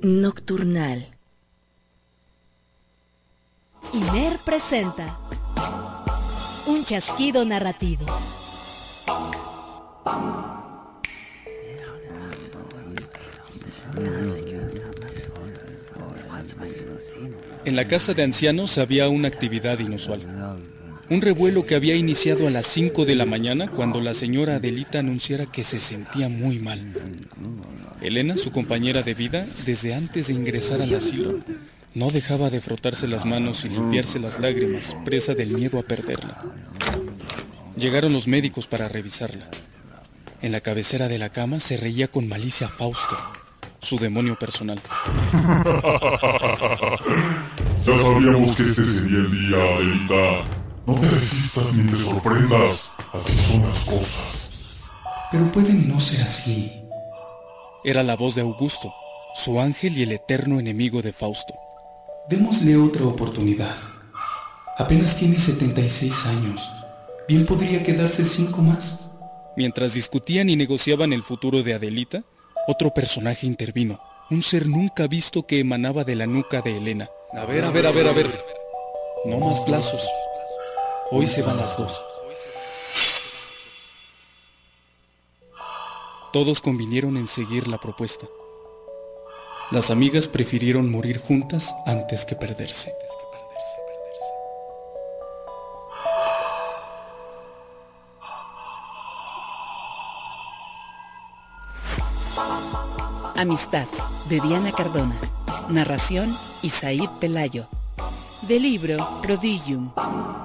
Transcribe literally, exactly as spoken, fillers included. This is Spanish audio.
Nocturnal. Iner presenta un chasquido narrativo. En la casa de ancianos había una actividad inusual. Un revuelo que había iniciado a las cinco de la mañana cuando la señora Adelita anunciara que se sentía muy mal. Elena, su compañera de vida, desde antes de ingresar al asilo, no dejaba de frotarse las manos y limpiarse las lágrimas, presa del miedo a perderla. Llegaron los médicos para revisarla. En la cabecera de la cama se reía con malicia Fausto, su demonio personal. Ya sabíamos que este sería el día, Adelita. No te resistas ni te sorprendas. Así son las cosas. Pero pueden no ser así. Era la voz de Augusto, su ángel y el eterno enemigo de Fausto. Démosle otra oportunidad. Apenas tiene setenta y seis años. Bien podría quedarse cinco más. Mientras discutían y negociaban el futuro de Adelita, otro personaje intervino, un ser nunca visto que emanaba de la nuca de Elena. A ver, a ver, a ver, a ver. No más plazos. Hoy se van las dos. Todos convinieron en seguir la propuesta. Las amigas prefirieron morir juntas antes que perderse. Amistad, de Diana Cardona. Narración, Isaid Pelayo. Del libro Prodigium.